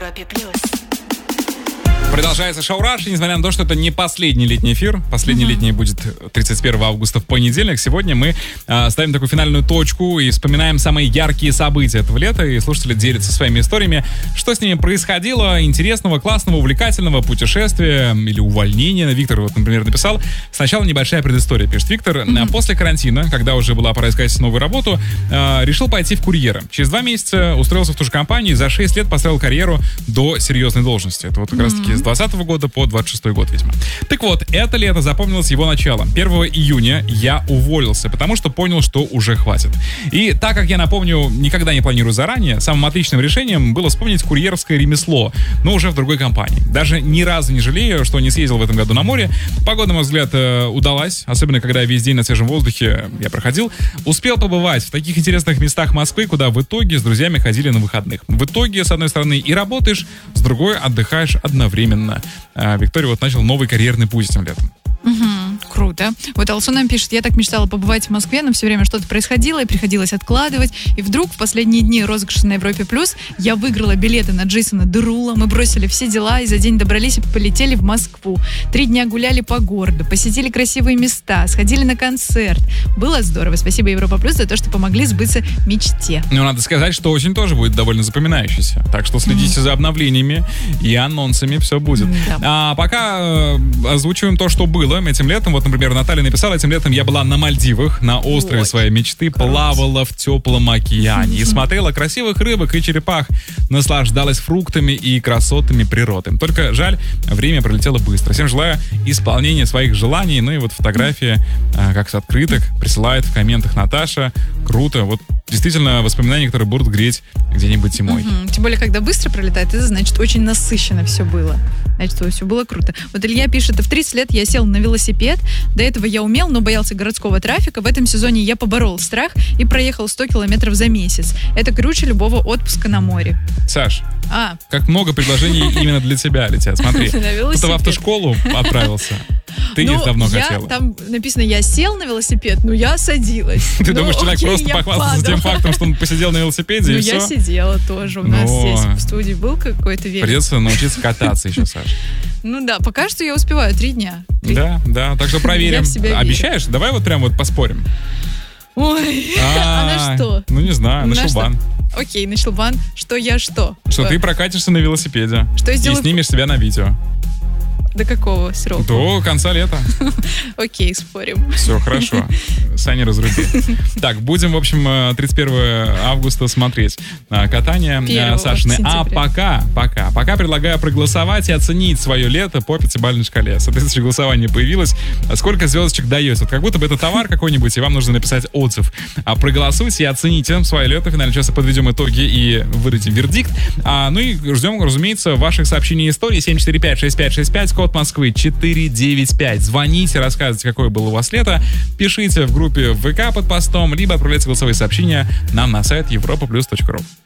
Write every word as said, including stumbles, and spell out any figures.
Европе плюс. Продолжается шоу «Раш», несмотря на то, что это не последний летний эфир. Последний mm-hmm. летний будет тридцать первого августа в понедельник. Сегодня мы э, ставим такую финальную точку и вспоминаем самые яркие события этого лета. И слушатели делятся своими историями, что с ними происходило интересного, классного, увлекательного, путешествия или увольнения. Виктор, вот, например, написал: сначала небольшая предыстория, пишет Виктор. Mm-hmm. После карантина, когда уже была пора искать новую работу, э, решил пойти в курьера. Через два месяца устроился в ту же компанию и за шесть лет поставил карьеру до серьезной должности. Это вот как mm-hmm. раз таки с двадцатого года по двадцать шестой год, видимо. Так вот, это лето запомнилось его началом. первого июня я уволился, потому что понял, что уже хватит. И так как я, напомню, никогда не планирую заранее, самым отличным решением было вспомнить курьерское ремесло, но уже в другой компании. Даже ни разу не жалею, что не съездил в этом году на море. Погода, на мой взгляд, удалась, особенно когда весь день на свежем воздухе я проходил. Успел побывать в таких интересных местах Москвы, куда в итоге с друзьями ходили на выходных. В итоге, с одной стороны, и работаешь, с другой отдыхаешь одновременно. А, Виктория вот начал новый карьерный путь этим летом. Угу, круто. Вот Алсу нам пишет: я так мечтала побывать в Москве, но все время что-то происходило и приходилось откладывать. И вдруг в последние дни розыгрыша на Европе Плюс я выиграла билеты на Джейсона Дерула. Мы бросили все дела и за день добрались и полетели в Москву. Три дня гуляли по городу, посетили красивые места, сходили на концерт. Было здорово. Спасибо Европа Плюс за то, что помогли сбыться мечте. Ну, надо сказать, что осень тоже будет довольно запоминающейся. Так что следите mm-hmm. за обновлениями и анонсами, все будет. Mm-hmm. А пока э, озвучиваем то, что было этим летом. Вот, например, Наталья написала: этим летом я была на Мальдивах, на острове Ой, своей мечты, круто. Плавала в теплом океане и смотрела красивых рыбок и черепах, наслаждалась фруктами и красотами природы. Только жаль, время пролетело быстро. Всем желаю исполнения своих желаний. Ну и вот фотографии, как с открыток, присылает в комментах Наташа. Круто. Вот действительно воспоминания, которые будут греть где-нибудь зимой. Угу. Тем более, когда быстро пролетает, это значит, очень насыщенно все было. Значит, все было круто. Вот Илья пишет: в тридцать лет я сел на велосипед. До этого я умел, но боялся городского трафика. В этом сезоне я поборол страх и проехал сто километров за месяц. Это круче любого отпуска на море. Саш, а. как много предложений именно для тебя летят. Смотри, кто-то в автошколу отправился. Ты ну, давно я, хотела. Там написано: я сел на велосипед, ну я садилась. Ты ну, думаешь, человек окей, просто похвастался тем фактом, что он посидел на велосипеде, ну, и все? Ну я сидела тоже. У нас здесь в студии был какой-то велик. Придется научиться кататься еще, Саш. Ну да, пока что я успеваю три дня. Три... Да, да, так что проверим. Обещаешь? Давай вот прям вот поспорим. Ой, а на что? Ну не знаю, на шелбан. Окей, на шелбан. Что я что? Что ты прокатишься на велосипеде. Что я сделаю? И снимешь себя на видео. До какого срока? До конца лета. Окей, спорим. Все, хорошо. Саня, разруби. Так, будем, в общем, тридцать первого августа смотреть катание Сашины. А пока, пока, пока предлагаю проголосовать и оценить свое лето по пятибалльной шкале. Соответствующее голосование появилось. Сколько звездочек даете? Вот как будто бы это товар какой-нибудь, и вам нужно написать отзыв. А проголосуйте и оцените свое лето. В финале часа подведем итоги и выдадим вердикт. А, ну и ждем, разумеется, ваших сообщений и историй. семь четыре пять шесть пять шесть пять, код Москвы четыре девять пять. Звоните, рассказывайте, какое было у вас лето. Пишите в группе ВК под постом, либо отправляйте голосовые сообщения нам на сайт европа плюс точка ру.